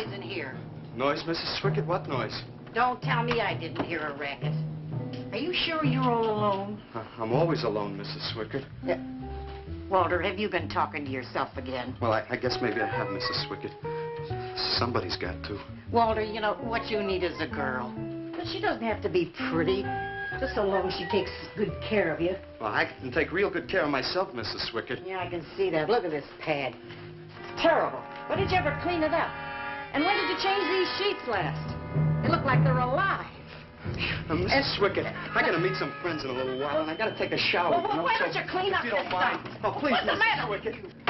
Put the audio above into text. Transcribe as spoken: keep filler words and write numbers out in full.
noise in here? Noise, Missus Swickett? What noise? Don't tell me I didn't hear a racket. Are you sure you're all alone? Uh, I'm always alone, Missus Swickett. Uh, Walter, have you been talking to yourself again? Well, I, I guess maybe I have, Missus Swickett. Somebody's got to. Walter, you know, what you need is a girl. But she doesn't have to be pretty. Just so long as she takes good care of you. Well, I can take real good care of myself, Missus Swickett. Yeah, I can see that. Look at this pad. Terrible. When did you ever clean it up? And when did you change these sheets last? They look like they're alive. Now, Missus Swickett, I gotta meet some friends in a little while, and I gotta take a shower. Well, you know, why so don't you clean up if you don't this mind. stuff? Oh, please, What's the Missus matter Swickett.